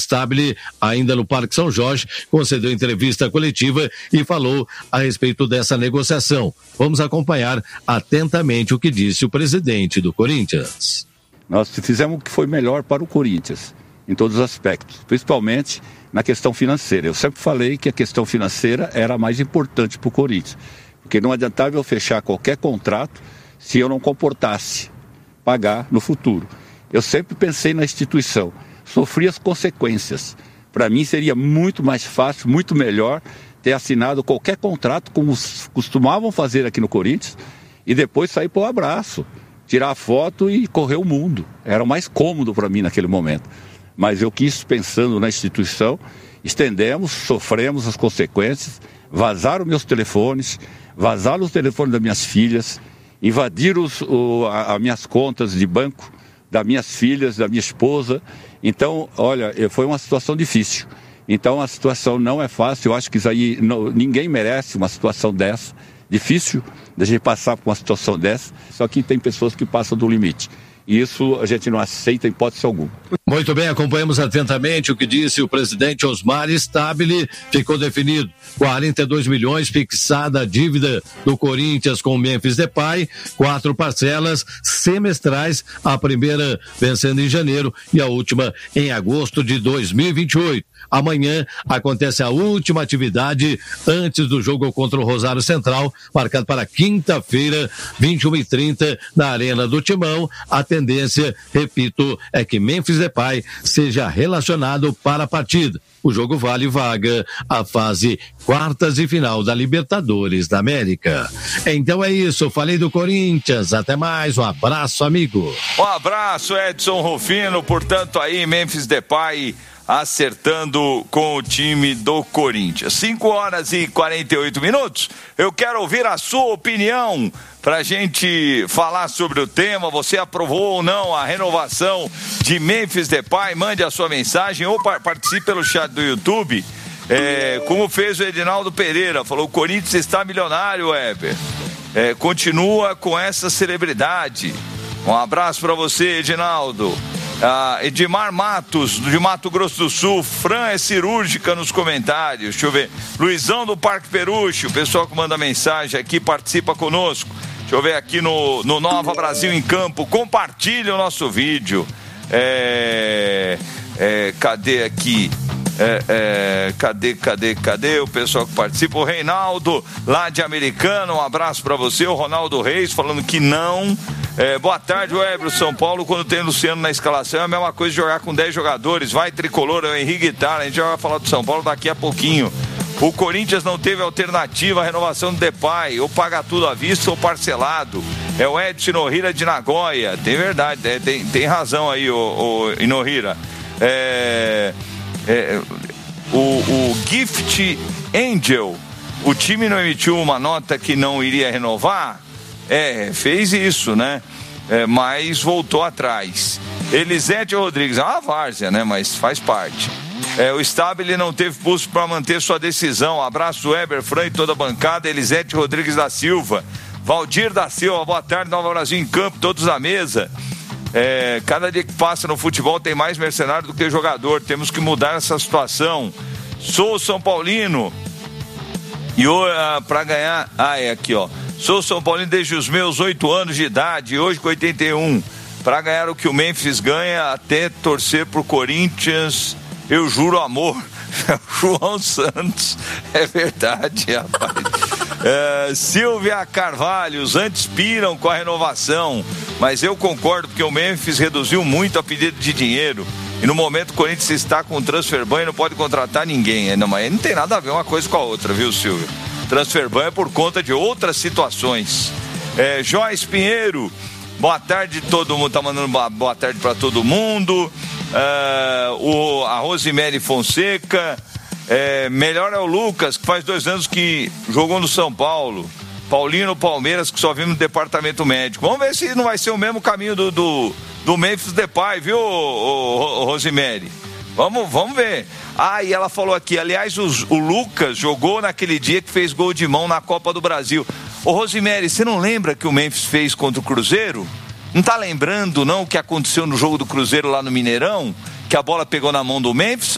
Stabile, ainda no Parque São Jorge, concedeu entrevista coletiva e falou a respeito dessa negociação. Vamos acompanhar atentamente o que disse o presidente do Corinthians. Nós fizemos o que foi melhor para o Corinthians, em todos os aspectos, principalmente na questão financeira. Eu sempre falei que a questão financeira era a mais importante para o Corinthians, porque não adiantava eu fechar qualquer contrato se eu não comportasse pagar no futuro. Eu sempre pensei na instituição, sofri as consequências. Para mim seria muito mais fácil, muito melhor ter assinado qualquer contrato como costumavam fazer aqui no Corinthians e depois sair para o abraço, tirar a foto e correr o mundo. Era o mais cômodo para mim naquele momento. Mas eu quis, pensando na instituição, estendemos, sofremos as consequências, vazaram meus telefones, vazaram os telefones das minhas filhas, invadiram as minhas contas de banco, das minhas filhas, da minha esposa. Então, olha, foi uma situação difícil. Então, a situação não é fácil. Eu acho que isso aí, ninguém merece uma situação dessa. Difícil de a gente passar por uma situação dessa. Só que tem pessoas que passam do limite. E isso a gente não aceita em hipótese alguma. Muito bem, acompanhamos atentamente o que disse o presidente Osmar Stabile. Ficou definido 42 milhões fixada a dívida do Corinthians com o Memphis Depay, 4 parcelas semestrais, a primeira vencendo em janeiro e a última em agosto de 2028. Amanhã acontece a última atividade antes do jogo contra o Rosário Central, marcado para quinta-feira, 21h30, na Arena do Timão. A tendência, repito, é que Memphis Depay seja relacionado para a partida. O jogo vale vaga à fase quartas e final da Libertadores da América. Então é isso, falei do Corinthians, até mais, um abraço, amigo. Um abraço, Edson Rufino, portanto aí Memphis Depay acertando com o time do Corinthians. 5h48. Eu quero ouvir a sua opinião pra gente falar sobre o tema. Você aprovou ou não a renovação de Memphis Depay? Mande a sua mensagem ou participe pelo chat do YouTube. Como fez o Edinaldo Pereira, falou: o Corinthians está milionário, Weber. Continua com essa celebridade. Um abraço para você, Edinaldo. Edmar Matos, de Mato Grosso do Sul. Fran é cirúrgica nos comentários. Deixa eu ver. Luizão do Parque Peruche, o pessoal que manda mensagem aqui, participa conosco. Deixa eu ver aqui no Nova Brasil em Campo. Compartilhe o nosso vídeo. Cadê aqui? Cadê o pessoal que participa? O Reinaldo, lá de Americana, um abraço pra você. O Ronaldo Reis falando que não. Boa tarde, Weber. São Paulo, quando tem Luciano na escalação, é a mesma coisa de jogar com 10 jogadores. Vai Tricolor, é o Henrique Guitarra. A gente já vai falar do São Paulo daqui a pouquinho. O Corinthians não teve alternativa à renovação do Depay, ou paga tudo à vista ou parcelado. É o Edson Inohira de Nagoya. Tem verdade, tem razão aí, o Inohira. O Gift Angel, o time não emitiu uma nota que não iria renovar? Fez isso, né? Mas voltou atrás. Elisete Rodrigues, é uma várzea, né? Mas faz parte. O Stabile não teve pulso para manter sua decisão. Abraço, Weber, Fran e toda a bancada. Elisete Rodrigues da Silva. Valdir da Silva, boa tarde, Nova Brasil em Campo, todos à mesa. Cada dia que passa no futebol tem mais mercenário do que jogador. Temos que mudar essa situação. Sou São Paulino e para ganhar, aqui ó, sou São Paulino desde os meus 8 anos de idade, hoje com 81, para ganhar o que o Memphis ganha, até torcer pro Corinthians, eu juro amor. João Santos, é verdade, rapaz. Silvia Carvalho, os antes piram com a renovação, mas eu concordo porque o Memphis reduziu muito a pedido de dinheiro e no momento o Corinthians está com transfer ban e não pode contratar ninguém. Mas não tem nada a ver uma coisa com a outra, viu, Silvia? Transfer ban é por conta de outras situações. Joyce Pinheiro, boa tarde, todo mundo tá mandando boa tarde para todo mundo. A Rosemary Fonseca, melhor é o Lucas, que faz 2 anos que jogou no São Paulo. Paulino Palmeiras, que só vimos no departamento médico. Vamos ver se não vai ser o mesmo caminho do Memphis Depay, viu, Rosemary? Vamos ver. E ela falou aqui, aliás, o Lucas jogou naquele dia que fez gol de mão na Copa do Brasil. Ô Rosemary, você não lembra que o Memphis fez contra o Cruzeiro? Não tá lembrando, não, o que aconteceu no jogo do Cruzeiro lá no Mineirão? Que a bola pegou na mão do Memphis?